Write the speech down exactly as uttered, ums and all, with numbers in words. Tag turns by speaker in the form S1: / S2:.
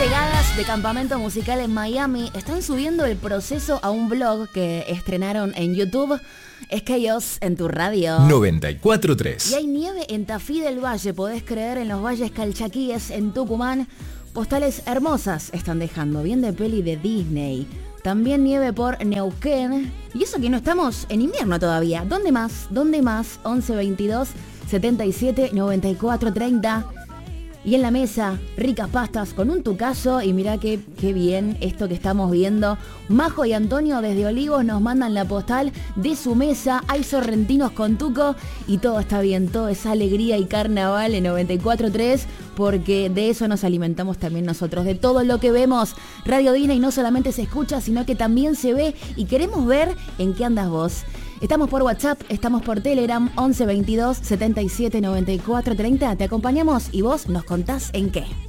S1: Llegadas de campamento musical en Miami están subiendo el proceso a un blog que estrenaron en YouTube. Es Chaos en tu radio.
S2: noventa y cuatro tres.
S1: Y hay nieve en Tafí del Valle, podés creer, en los valles calchaquíes en Tucumán. Postales hermosas están dejando, bien de peli de Disney. También nieve por Neuquén. Y eso que no estamos en invierno todavía. ¿Dónde más? ¿Dónde más? once veintidós setenta y siete noventa y cuatro treinta. Y en la mesa, ricas pastas con un tucazo. Y mirá qué, qué bien esto que estamos viendo. Majo y Antonio desde Olivos nos mandan la postal de su mesa. Hay sorrentinos con tuco y todo está bien. Todo es alegría y carnaval en noventa y cuatro tres. Porque de eso nos alimentamos también nosotros. De todo lo que vemos. Radio Disney no solamente se escucha, sino que también se ve. Y queremos ver en qué andas vos. Estamos por WhatsApp, estamos por Telegram, once veintidós setenta y siete noventa y cuatro treinta. Te acompañamos y vos nos contás en qué.